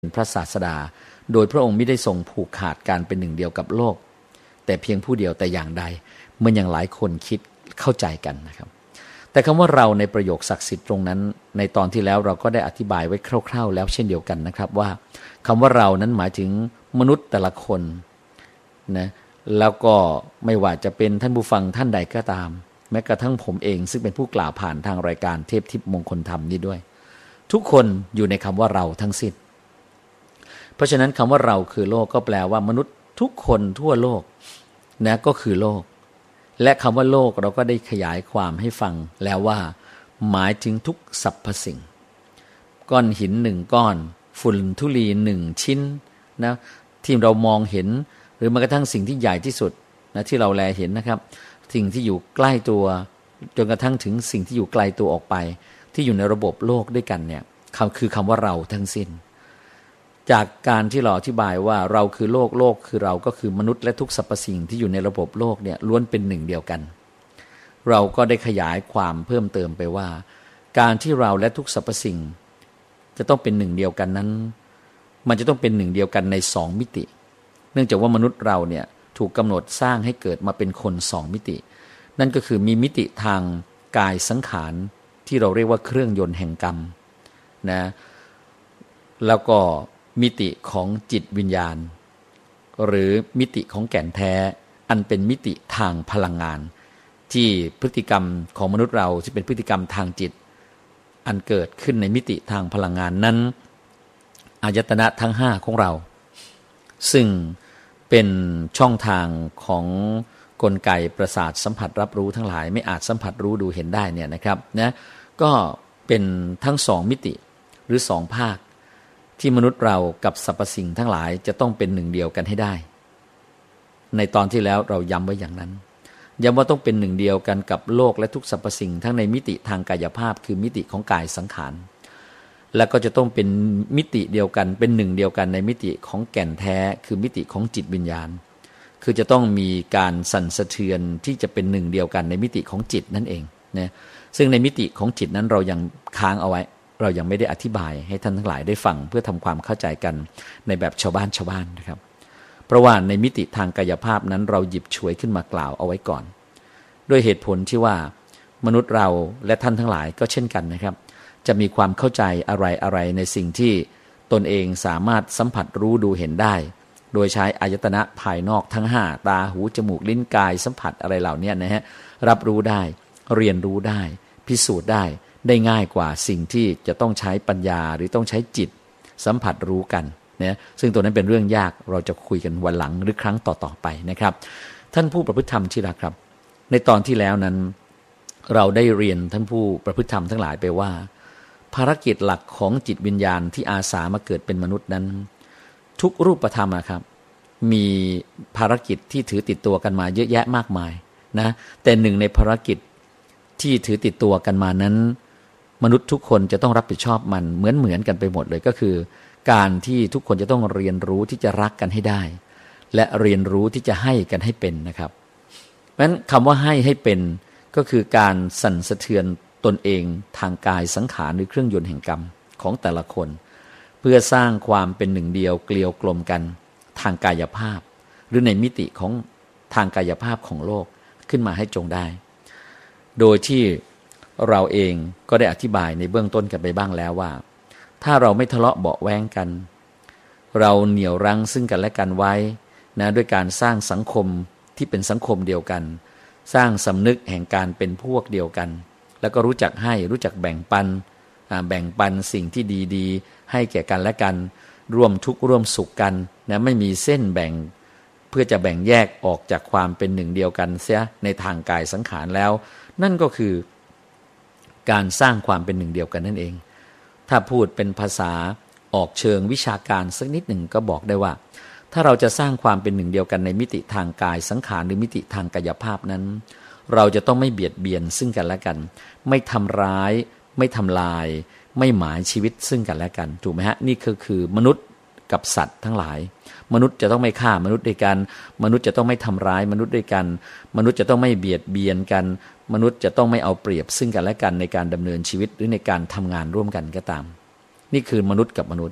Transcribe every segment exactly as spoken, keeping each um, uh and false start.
พระศาสดาโดยพระองค์ไม่ได้ทรงผูกขาดการเป็นหนึ่งเดียวกับโลกแต่เพียงผู้เดียวแต่อย่างใดเหมือนอย่างหลายคนคิดเข้าใจกันนะครับแต่คำว่าเราในประโยคศักดิ์สิทธิ์ตรงนั้นในตอนที่แล้วเราก็ได้อธิบายไว้คร่าวๆแล้วเช่นเดียวกันนะครับว่าคำว่าเรานั้นหมายถึงมนุษย์แต่ละคนนะแล้วก็ไม่ว่าจะเป็นท่านผู้ฟังท่านใดก็ตามแม้กระทั่งผมเองซึ่งเป็นผู้กล่าวผ่านทางรายการเทพทิพย์มงคลธรรมนี้ด้วยทุกคนอยู่ในคำว่าเราทั้งสิ้นเพราะฉะนั้นคำว่าเราคือโลกก็แปลว่ามนุษย์ทุกคนทั่วโลกนะก็คือโลกและคำว่าโลกเราก็ได้ขยายความให้ฟังแล้วว่าหมายถึงทุกสรรพสิ่งก้อนหินหนึ่งก้อนฝุ่นธุลีหนึ่งชิ้นนะที่เรามองเห็นหรือแม้กระทั่งสิ่งที่ใหญ่ที่สุดนะที่เราแลเห็นนะครับสิ่งที่อยู่ใกล้ตัวจนกระทั่งถึงสิ่งที่อยู่ไกลตัวออกไปที่อยู่ในระบบโลกด้วยกันเนี่ยคือคำว่าเราทั้งสิ้นจากการที่เราอธิบายว่าเราคือโลกโลกคือเราก็คือมนุษย์และทุกสรรพสิ่งที่อยู่ในระบบโลกเนี่ยล้วนเป็นหนึ่งเดียวกันเราก็ได้ขยายความเพิ่มเติมไปว่าการที่เราและทุกสรรพสิ่งจะต้องเป็นหนึ่งเดียวกันนั้นมันจะต้องเป็นหนึ่งเดียวกันในสองมิติเนื่องจากว่ามนุษย์เราเนี่ยถูกกำหนดสร้างให้เกิดมาเป็นคนสองมิตินั่นก็คือมีมิติทางกายสังขารที่เราเรียกว่าเครื่องยนต์แห่งกรรมนะแล้วก็มิติของจิตวิญญาณหรือมิติของแก่นแท้อันเป็นมิติทางพลังงานที่พฤติกรรมของมนุษย์เราที่เป็นพฤติกรรมทางจิตอันเกิดขึ้นในมิติทางพลังงานนั้นอายตนะทั้งห้าของเราซึ่งเป็นช่องทางของกลไกประสาทสัมผัสรับรู้ทั้งหลายไม่อาจสัมผัสรู้ดูเห็นได้เนี่ยนะครับนะก็เป็นทั้งสองมิติหรือสองภาคที่มนุษย์เรากับสรรพสิ่งทั้งหลายจะต้องเป็นหนึ่งเดียวกันให้ได้ในตอนที่แล้วเราย้ำไว้อย่างนั้นย้ำว่าต้องเป็นหนึ่งเดียวกันกับโลกและทุกสรรพสิ่งทั้งในมิติทางกายภาพคือมิติของกายสังขารและก็จะต้องเป็นมิติเดียวกันเป็นหนึ่งเดียวกันในมิติของแก่นแท้คือมิติของจิตวิญญาณคือจะต้องมีการสั่นสะเทือนที่จะเป็นหนึ่งเดียวกันในมิติของจิตนั่นเองนะซึ่งในมิติของจิตนั้นเรายังค้างเอาไว้เรายังไม่ได้อธิบายให้ท่านทั้งหลายได้ฟังเพื่อทำความเข้าใจกันในแบบชาวบ้านชาวบ้านนะครับเพราะว่าในมิติทางกายภาพนั้นเราหยิบฉวยขึ้นมากล่าวเอาไว้ก่อนด้วยเหตุผลที่ว่ามนุษย์เราและท่านทั้งหลายก็เช่นกันนะครับจะมีความเข้าใจอะไรอะไรในสิ่งที่ตนเองสามารถสัมผัสรู้ดูเห็นได้โดยใช้อายตนะภายนอกทั้งห้าตาหูจมูกลิ้นกายสัมผัสอะไรเหล่านี้นะฮะรับรู้ได้เรียนรู้ได้พิสูจน์ได้ได้ง่ายกว่าสิ่งที่จะต้องใช้ปัญญาหรือต้องใช้จิตสัมผัสรู้กันนะซึ่งตัวนั้นเป็นเรื่องยากเราจะคุยกันวันหลังหรือครั้งต่อๆไปนะครับท่านผู้ประพฤติธรรมที่รักครับในตอนที่แล้วนั้นเราได้เรียนท่านผู้ประพฤติธรรมทั้งหลายไปว่าภารกิจหลักของจิตวิญญาณที่อาสามาเกิดเป็นมนุษย์นั้นทุกรูปธรรมนะครับมีภารกิจที่ถือติดตัวกันมาเยอะแยะมากมายนะแต่หนึ่งในภารกิจที่ถือติดตัวกันมานั้นมนุษย์ทุกคนจะต้องรับผิดชอบมันเหมือนเหมือนกันไปหมดเลยก็คือการที่ทุกคนจะต้องเรียนรู้ที่จะรักกันให้ได้และเรียนรู้ที่จะให้กันให้เป็นนะครับเพราะฉะนั้นคำว่าให้ให้เป็นก็คือการสั่นสะเทือนตนเองทางกายสังขารหรือเครื่องยนต์แห่งกรรมของแต่ละคนเพื่อสร้างความเป็นหนึ่งเดียวเกลียวกลมกันทางกายภาพหรือในมิติของทางกายภาพของโลกขึ้นมาให้จงได้โดยที่เราเองก็ได้อธิบายในเบื้องต้นกันไปบ้างแล้วว่าถ้าเราไม่ทะเลาะเบาะแว้งกันเราเหนี่ยวรั้งซึ่งกันและกันไว้นะด้วยการสร้างสังคมที่เป็นสังคมเดียวกันสร้างสำนึกแห่งการเป็นพวกเดียวกันแล้วก็รู้จักให้รู้จักแบ่งปันแบ่งปันสิ่งที่ดีๆให้แก่กันและกันร่วมทุกข์ร่วมสุขกันนะไม่มีเส้นแบ่งเพื่อจะแบ่งแยกออกจากความเป็นหนึ่งเดียวกันเสียในทางกายสังขารแล้วนั่นก็คือการสร้างความเป็นหนึ่งเดียวกันนั่นเองถ้าพูดเป็นภาษาออกเชิงวิชาการสักนิดหนึ่งก็บอกได้ว่าถ้าเราจะสร้างความเป็นหนึ่งเดียวกันในมิติทางกายสังขารหรือมิติทางกายภาพนั้นเราจะต้องไม่เบียดเบียนซึ่งกันและกันไม่ทำร้ายไม่ทำลายไม่หมายชีวิตซึ่งกันและกันถูกไหมฮะนี่คือคือมนุษย์กับสัตว์ทั้งหลายมนุษย์จะต้องไม่ฆ่ามนุษย์ด้วยกันมนุษย์จะต้องไม่ทำร้ายมนุษย์ด้วยกันมนุษย์จะต้องไม่เบียดเบียนกันมนุษย์จะต้องไม่เอาเปรียบซึ่งกันและกันในการดำเนินชีวิตหรือในการทำงานร่วมกันก็ตามนี่คือมนุษย์กับมนุษย์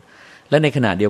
และในขณะเดียว